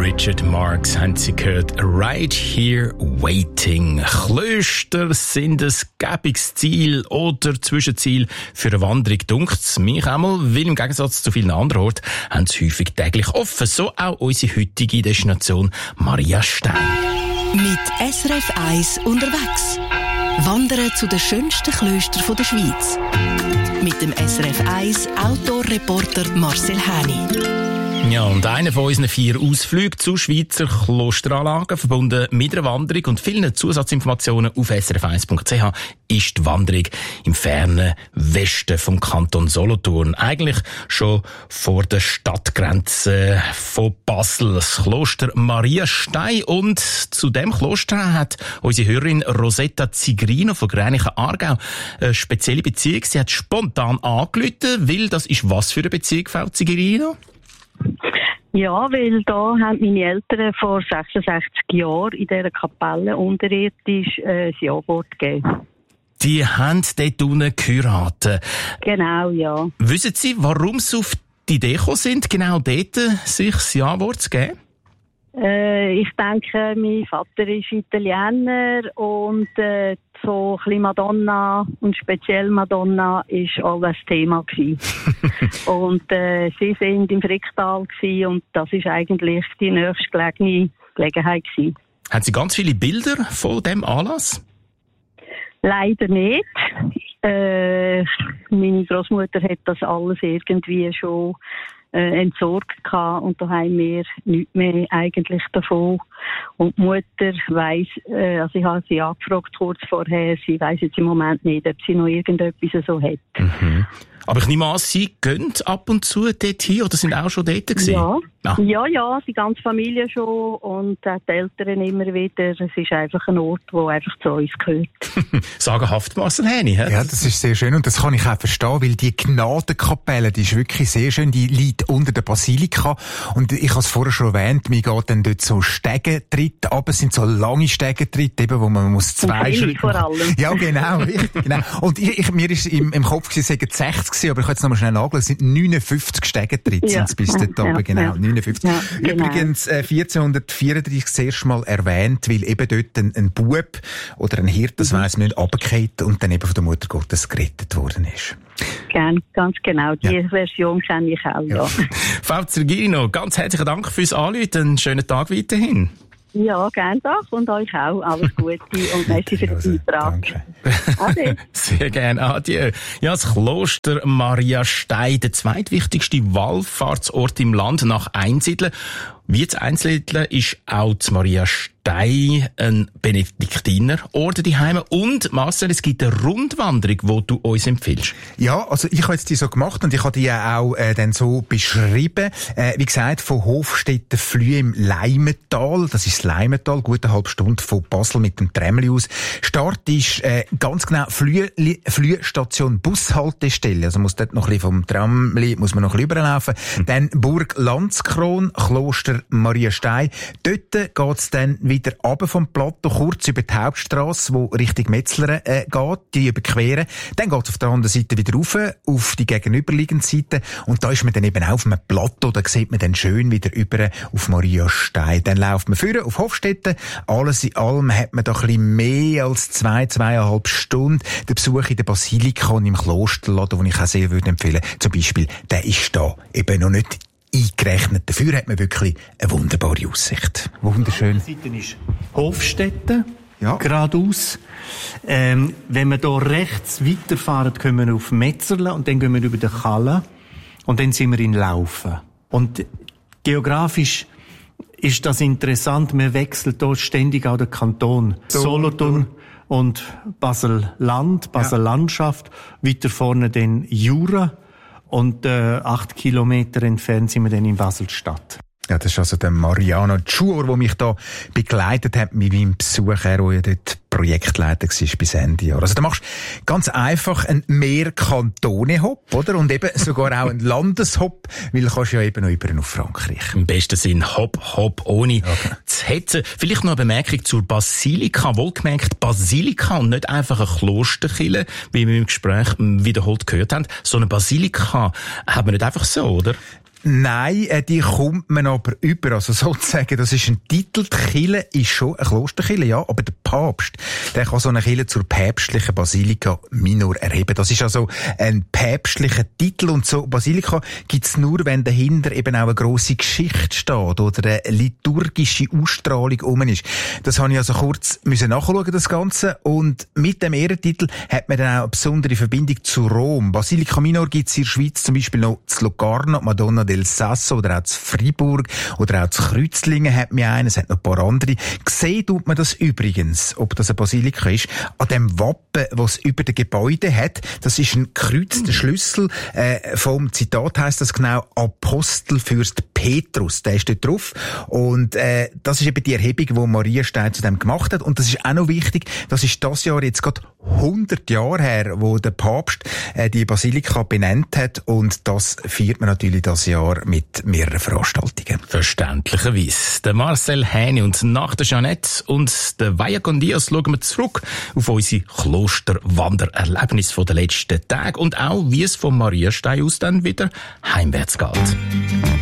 Richard Marx haben Sie gehört. Right Here Waiting. Klöster sind ein gäbiges Ziel oder Zwischenziel für eine Wanderung. Dunkt's mich einmal, weil im Gegensatz zu vielen anderen Orten haben sie häufig täglich offen. So auch unsere heutige Destination Maria Stein. Mit SRF 1 unterwegs. Wandern zu den schönsten Klöstern der Schweiz. Mit dem SRF 1 Outdoor-Reporter Marcel Häni. Ja, und einer von unseren 4 Ausflügen zu Schweizer Klosteranlagen, verbunden mit einer Wanderung und vielen Zusatzinformationen auf srf1.ch, ist die Wanderung im fernen Westen vom Kanton Solothurn. Eigentlich schon vor der Stadtgrenze von Basel. Das Kloster Maria Stein. Und zu dem Kloster hat unsere Hörerin Rosetta Zigrino von Gränichen Aargau eine spezielle Beziehung. Sie hat spontan angerufen, weil das ist was für eine Beziehung, Frau Zigrino? Ja, weil da haben meine Eltern vor 66 Jahren in dieser Kapelle unterirdisch ein Ja-Wort gegeben. Die haben dort unten geheiratet. Genau, ja. Wissen Sie, warum Sie auf die Idee gekommen sind, genau dort sich das Ja-Wort zu geben? Ich denke, mein Vater ist Italiener und so ein bisschen Madonna und speziell Madonna ist auch das Thema gewesen. Und sie sind im Fricktal gewesen und das ist eigentlich die nächstgelegene Gelegenheit gewesen. Haben Sie ganz viele Bilder von dem Anlass? Leider nicht. Meine Großmutter hat das alles irgendwie schon entsorgt gehabt und da haben wir nichts mehr eigentlich davon. Und die Mutter weiss, also ich habe sie angefragt kurz vorher, sie weiss jetzt im Moment nicht, ob sie noch irgendetwas so hat. Mhm. Aber ich nehme an, Sie gehen ab und zu dorthin oder sind auch schon dort gewesen? Ja. Ah. Ja, die ganze Familie schon und die Eltern immer wieder. Es ist einfach ein Ort, der einfach zu uns gehört. Sagenhaft, Marcel Häni. Ja, das ist sehr schön und das kann ich auch verstehen, weil die Gnadenkapelle, die ist wirklich sehr schön, die liegt unter der Basilika und ich habe es vorher schon erwähnt, mir geht dann dort so Stegentritte ab, es sind so lange Stegentritte, eben, wo man muss 2 Schritte vor allem. Ja, genau, richtig, genau. Und mir ist im Kopf gewesen, es seien 60 aber ich kann jetzt nochmal schnell nachschauen, es sind 59 Stegentritte ja. bis dort oben, genau, ja. 59. Ja, genau. Übrigens 1434 das erste Mal erwähnt, weil eben dort ein Bub oder ein Hirte, das weiss man nicht, runtergefallen und dann eben von der Mutter Gottes gerettet worden ist. Ganz genau, die Version kenne ich auch, ja. Frau Zigrino, ganz herzlichen Dank fürs Anrufen, einen schönen Tag weiterhin. Ja, gerne doch und euch auch. Alles Gute und merci für den Beitrag. Danke. Sehr gerne. Adieu. Ja, das Kloster Maria Stein, der zweitwichtigste Wallfahrtsort im Land nach Einsiedeln. Wie zu Einsiedeln ist auch die Maria Stein ein Benediktinerorden daheim. Und Marcel, es gibt eine Rundwanderung, die du uns empfiehlst. Ja, also ich habe jetzt die so gemacht und ich habe die auch dann so beschrieben. Wie gesagt, von Hofstetten Flüe im Leimental. Das ist das Leimental, gut eine halbe Stunde von Basel mit dem Tramli aus. Start ist ganz genau Flüestation Bushaltestelle. Also muss dort noch ein bisschen vom Tramli muss man noch ein bisschen rüberlaufen. Dann Burg Landskron, Kloster Maria Stein. Dort geht's dann wieder runter vom Plateau, kurz über die Hauptstrasse, wo Richtung Metzler geht, die überqueren. Dann geht's auf der anderen Seite wieder rauf, auf die gegenüberliegende Seite. Und da ist man dann eben auch auf einem Plateau, da sieht man dann schön wieder über auf Maria Stein. Dann läuft man vorne auf Hofstetten. Alles in allem hat man da ein bisschen mehr als 2,5 Stunden. Der Besuch in der Basilika und im Klosterladen, den ich auch sehr würde empfehlen, zum Beispiel, der ist da eben noch nicht eingerechnet. Dafür hat man wirklich eine wunderbare Aussicht. Wunderschön. Die Seite ist Hofstetten, ja. geradeaus. Wenn wir hier rechts weiterfahren, kommen wir auf Metzerle und dann gehen wir über den Kalle und dann sind wir in Laufen. Und geografisch ist das interessant, man wechselt hier ständig auch den Kanton. Solothurn und Basel-Land, Basel-Landschaft, weiter vorne den Jura. Und 8 Kilometer entfernt sind wir dann in Basel-Stadt. Ja, das ist also der Mariano Tschuor, der mich da begleitet hat mit meinem Besuch, der ja dort Projektleiter war bis Ende Jahr. Also da machst du ganz einfach einen Mehr-Kantone-Hop, oder? Und eben sogar auch einen Landeshopp, weil du kannst ja eben noch über auf Frankreich. Im besten Sinn Hop, ohne zu hetzen. Vielleicht noch eine Bemerkung zur Basilika. Wohlgemerkt Basilika und nicht einfach eine Klosterkirche, wie wir im Gespräch wiederholt gehört haben. So eine Basilika hat man nicht einfach so, oder? Nein, die kommt man aber über. Also sozusagen, das ist ein Titel. Die Kirche ist schon eine Klosterkirche, ja, aber der Papst, der kann so eine Kirche zur päpstlichen Basilika Minor erheben. Das ist also ein päpstlicher Titel und so Basilika gibt's nur, wenn dahinter eben auch eine grosse Geschichte steht oder eine liturgische Ausstrahlung rum ist. Das habe ich also kurz nachschauen, das Ganze. Und mit dem Ehrentitel hat man dann auch eine besondere Verbindung zu Rom. Basilika Minor gibt's in der Schweiz zum Beispiel noch zu Locarno, Madonna del Sasso oder auch zu Fribourg oder auch zu Kreuzlingen hat man einen, es hat noch ein paar andere. Gesehen tut man das übrigens, ob das eine Basilika ist, an dem Wappen, was über dem Gebäude hat. Das ist ein gekreuzter Schlüssel. Vom Zitat heisst das genau Apostelfürst Petrus. Der ist dort drauf. Und das ist eben die Erhebung, die Maria Stein zu dem gemacht hat. Und das ist auch noch wichtig, das ist das Jahr jetzt gerade 100 Jahre her, wo der Papst die Basilika benannt hat. Und das feiert man natürlich das Jahr mit mehreren Veranstaltungen. Verständlicherweise. Der Marcel Häni und nach der Jeanette und der Vaya con Dios schauen wir zurück auf unsere Klosterwandererlebnisse der letzten Tage und auch, wie es von Mariastein aus dann wieder heimwärts geht.